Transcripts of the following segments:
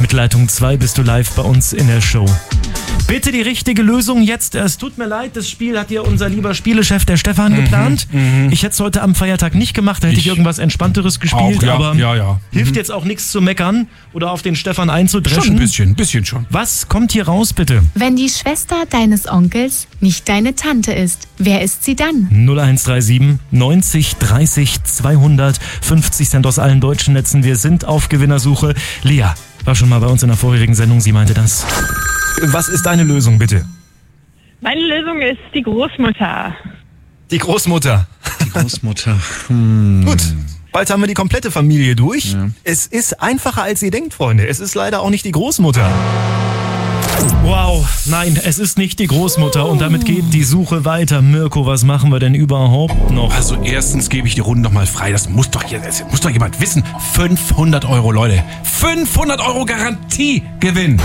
Mit Leitung 2 bist du live bei uns in der Show. Bitte die richtige Lösung jetzt. Es tut mir leid, das Spiel hat hier unser lieber Spielechef, der Stefan, geplant. Ich hätte es heute am Feiertag nicht gemacht, da hätte ich irgendwas Entspannteres gespielt. Auch, aber ja. Hilft jetzt auch nichts zu meckern oder auf den Stefan einzudreschen. Schon ein bisschen schon. Was kommt hier raus, bitte? Wenn die Schwester deines Onkels nicht deine Tante ist, wer ist sie dann? 0137 90 30 200, 50 Cent aus allen deutschen Netzen. Wir sind auf Gewinnersuche. Lea war schon mal bei uns in der vorherigen Sendung, sie meinte das. Was ist deine Lösung, bitte? Meine Lösung ist die Großmutter. Die Großmutter. Die Großmutter. Gut, bald haben wir die komplette Familie durch. Ja. Es ist einfacher, als ihr denkt, Freunde. Es ist leider auch nicht die Großmutter. Wow, nein, es ist nicht die Großmutter und damit geht die Suche weiter. Mirko, was machen wir denn überhaupt noch? Also erstens gebe ich die Runde nochmal frei. Das muss doch jemand wissen. 500 Euro, Leute. 500 Euro Garantiegewinn.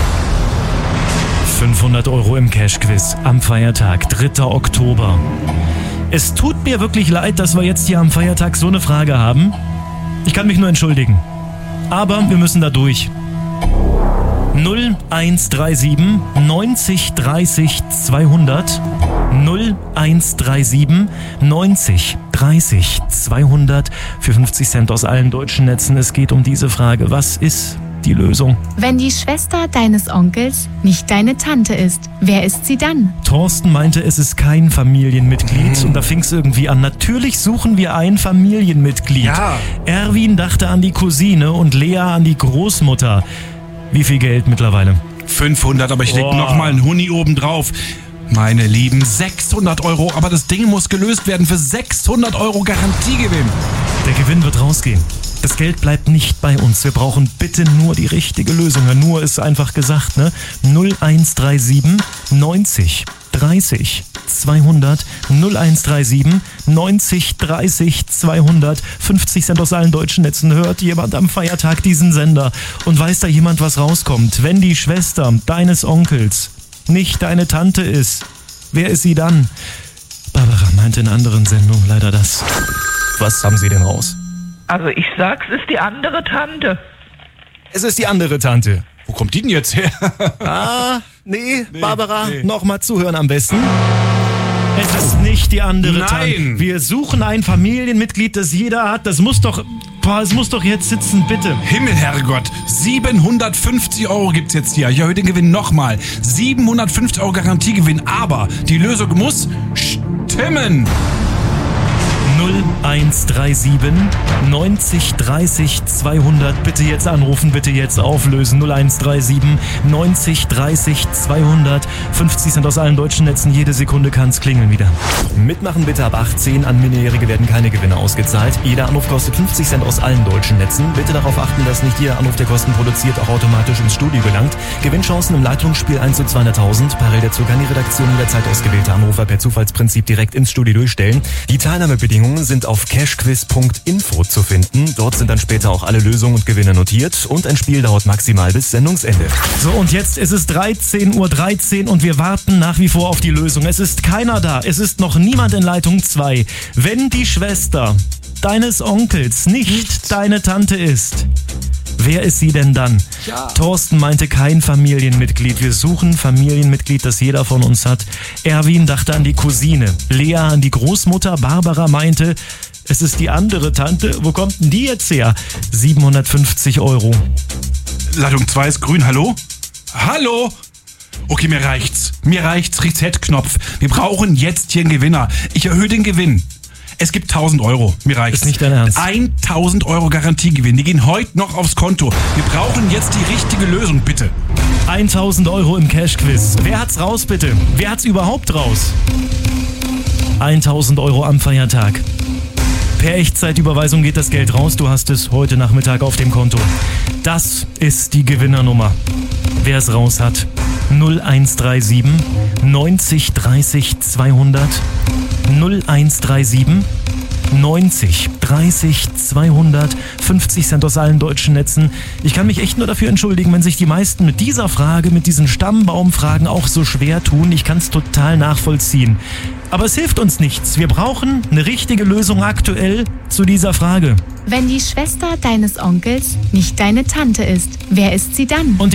500 Euro im Cash-Quiz am Feiertag, 3. Oktober. Es tut mir wirklich leid, dass wir jetzt hier am Feiertag so eine Frage haben. Ich kann mich nur entschuldigen. Aber wir müssen da durch. 0137 90 30 200 0137 90 30 200 für 50 Cent aus allen deutschen Netzen. Es geht um diese Frage. Was ist die Lösung? Wenn die Schwester deines Onkels nicht deine Tante ist, wer ist sie dann? Thorsten meinte, es ist kein Familienmitglied und da fing es irgendwie an. Natürlich suchen wir ein Familienmitglied. Ja. Erwin dachte an die Cousine und Lea an die Großmutter. Wie viel Geld mittlerweile? 500, aber ich leg nochmal einen Huni oben drauf. Meine Lieben, 600 Euro, aber das Ding muss gelöst werden für 600 Euro Garantiegewinn. Der Gewinn wird rausgehen. Das Geld bleibt nicht bei uns. Wir brauchen bitte nur die richtige Lösung. Nur ist einfach gesagt, ne? 0137 90 30 200 0137 90 30 200 50 Cent aus allen deutschen Netzen. Hört jemand am Feiertag diesen Sender und weiß da jemand, was rauskommt? Wenn die Schwester deines Onkels nicht deine Tante ist, wer ist sie dann? Barbara meinte in einer anderen Sendung leider das. Was haben Sie denn raus? Also ich sag's, ist die andere Tante. Es ist die andere Tante. Wo kommt die denn jetzt her? Nee, Barbara, nochmal zuhören am besten. Es ist nicht die andere Tante. Wir suchen ein Familienmitglied, das jeder hat. Es muss doch jetzt sitzen, bitte. Himmel, Herrgott, 750 Euro gibt's jetzt hier. Ich erhöhe den Gewinn nochmal. 750 Euro Garantiegewinn, aber die Lösung muss stimmen. 0137 90 30 200. Bitte jetzt anrufen, bitte jetzt auflösen. 0137 90 30 200. 50 Cent aus allen deutschen Netzen. Jede Sekunde kann's klingeln wieder. Mitmachen bitte ab 18. An Minderjährige werden keine Gewinne ausgezahlt. Jeder Anruf kostet 50 Cent aus allen deutschen Netzen. Bitte darauf achten, dass nicht jeder Anruf, der Kosten produziert, auch automatisch ins Studio gelangt. Gewinnchancen im Leitungsspiel 1 zu 200.000. Parallel dazu kann die Redaktion jederzeit ausgewählte Anrufer per Zufallsprinzip direkt ins Studio durchstellen. Die Teilnahmebedingungen sind auf cashquiz.info zu finden. Dort sind dann später auch alle Lösungen und Gewinne notiert und ein Spiel dauert maximal bis Sendungsende. So, und jetzt ist es 13:13 Uhr und wir warten nach wie vor auf die Lösung. Es ist keiner da. Es ist noch niemand in Leitung 2. Wenn die Schwester deines Onkels nicht deine Tante ist, wer ist sie denn dann? Ja. Thorsten meinte kein Familienmitglied. Wir suchen ein Familienmitglied, das jeder von uns hat. Erwin dachte an die Cousine. Lea an die Großmutter. Barbara meinte, es ist die andere Tante. Wo kommt denn die jetzt her? 750 Euro. Leitung 2 ist grün. Hallo? Hallo? Okay, mir reicht's. Reset-Knopf. Wir brauchen jetzt hier einen Gewinner. Ich erhöhe den Gewinn. Es gibt 1000 Euro. Mir reicht's. Ist nicht dein Ernst. 1000 Euro Garantiegewinn. Die gehen heute noch aufs Konto. Wir brauchen jetzt die richtige Lösung, bitte. 1000 Euro im Cash-Quiz. Wer hat's raus, bitte? Wer hat's überhaupt raus? 1000 Euro am Feiertag. Per Echtzeitüberweisung geht das Geld raus. Du hast es heute Nachmittag auf dem Konto. Das ist die Gewinnernummer. Wer es raus hat, 0137 90 30 200 0137 90 30 200 50 Cent aus allen deutschen Netzen. Ich kann mich echt nur dafür entschuldigen, wenn sich die meisten mit dieser Frage, mit diesen Stammbaumfragen auch so schwer tun. Ich kann es total nachvollziehen. Aber es hilft uns nichts. Wir brauchen eine richtige Lösung aktuell zu dieser Frage. Wenn die Schwester deines Onkels nicht deine Tante ist, wer ist sie dann? Und